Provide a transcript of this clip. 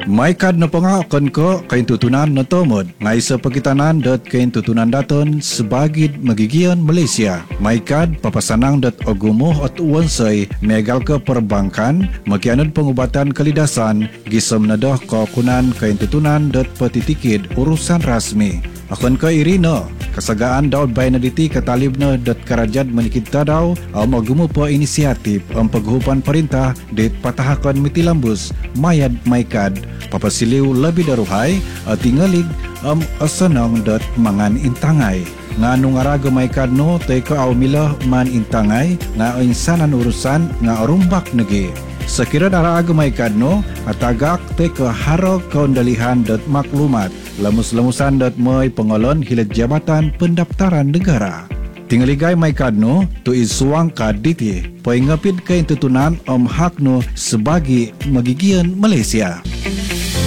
Mai kad na pangakon ko kain tutunan na tomod ngai sa pagitanan dot kain tutunan daton sebagid magigian Malaysia. Mai kad papasanang dot ogumuh at uwansay megal ke perbankan makianod pengubatan kalidasan gisam nadah kakunan kain tutunan dot patitikid urusan rasmi. Akon ka irino kasagaan daud bay na diti katalib na dot karajad manikita daw ang magumo po inisiatif ang paghupan perintah dit patahakon mitilambus mayad maikad papasiliw labi daruhay at tingalig ang asanang dot mangan intangay. Nga nung araga maikad no tay ka awmila man intangay nga insanan urusan nga arumbak nagi. Sa kirad araga maikad no atagak tay ka haro kaundalihan dot maklumat lamus-lamusan dot may pangolon hilat jabatan pendaftaran negara. Tingaligay may kadno tu isuang kad diti poy ngapid kay tutunan hak no sebagi magigian Malaysia.